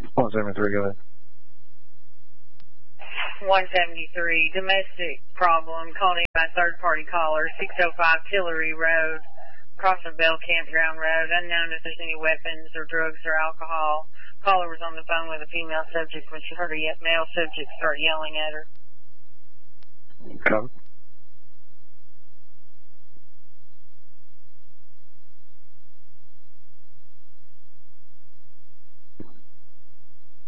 173, go ahead. 173, domestic problem, called in by third-party caller, 605 Tillery Road, crossing Bell Campground Road, unknown if there's any weapons or drugs or alcohol. Caller was on the phone with a female subject when she heard a male subject start yelling at her. Cover.